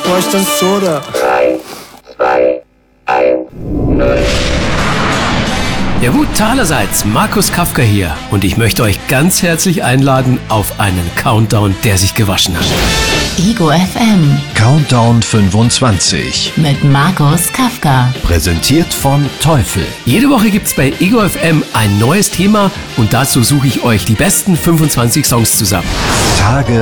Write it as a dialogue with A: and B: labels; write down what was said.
A: brauch ich dann Soda.
B: 3, 2, 1, 0.
C: Ja gut, allerseits, Markus Kafka hier und ich möchte euch ganz herzlich einladen auf einen Countdown, der sich gewaschen hat.
D: Ego FM
E: Countdown 25.
D: mit Markus Kafka.
E: Präsentiert von Teufel.
C: Jede Woche gibt's bei Ego FM ein neues Thema und dazu suche ich euch die besten 25 Songs zusammen.
E: Tage